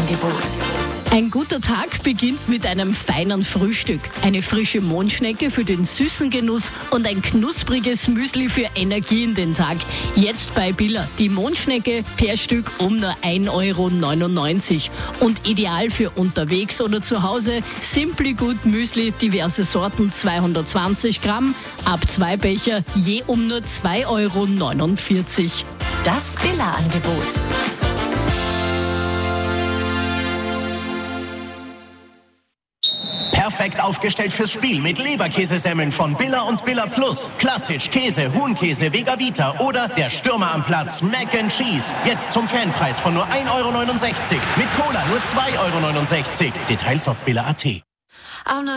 Billa-Angebot. Ein guter Tag beginnt mit einem feinen Frühstück. Eine frische Mondschnecke für den süßen Genuss und ein knuspriges Müsli für Energie in den Tag. Jetzt bei Billa. Die Mondschnecke per Stück um nur 1,99 €. Und ideal für unterwegs oder zu Hause. Simply Good Müsli, diverse Sorten, 220 Gramm. Ab 2 Becher, je um nur 2,49 €. Das Billa-Angebot. Perfekt aufgestellt fürs Spiel mit Leberkäsesemmeln von Billa und Billa Plus. Klassisch, Käse, Huhnkäse, Vega-Vita oder der Stürmer am Platz Mac and Cheese. Jetzt zum Fanpreis von nur 1,69 €. Mit Cola nur 2,69 €. Details auf billa.at.